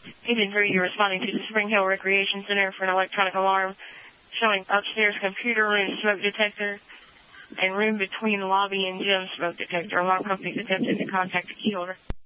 Agent 3, you're responding to the Spring Hill Recreation Center for an electronic alarm showing upstairs computer room smoke detector and room between lobby and gym smoke detector. Alarm company's attempted to contact the key holder.